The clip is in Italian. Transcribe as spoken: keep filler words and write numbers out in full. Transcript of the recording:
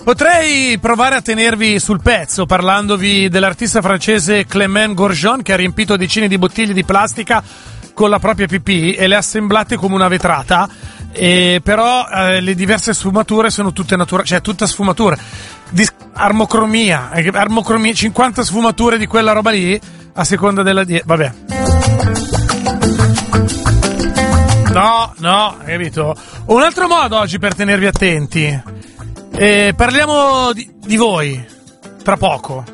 Potrei provare a tenervi sul pezzo parlandovi dell'artista francese Clément Gourjon, che ha riempito decine di bottiglie di plastica con la propria pipì e le ha assemblate come una vetrata, e però eh, le diverse sfumature sono tutte naturali, cioè tutta sfumatura, Dis- armocromia, eh, armocromia, cinquanta sfumature di quella roba lì a seconda della die- vabbè. No, no, hai capito? Un altro modo oggi per tenervi attenti. Eh, parliamo di, di voi tra poco.